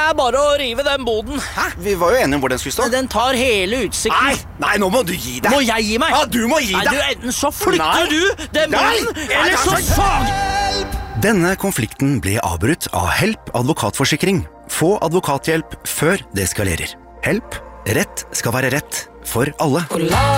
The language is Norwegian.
bare å rive den boden. Hæ? Vi var jo enige om hvor den skulle stå. Den tar hele utsikten. Nei, nå må du gi deg. Må jeg gi meg? Ja, du må gi deg. Nei, enten så flytter du den boden, eller så faen. Denne konflikten ble avbrutt av Help advokatforsikring. Få advokathjelp før det eskalerer. Help. Rett skal være rett for alle.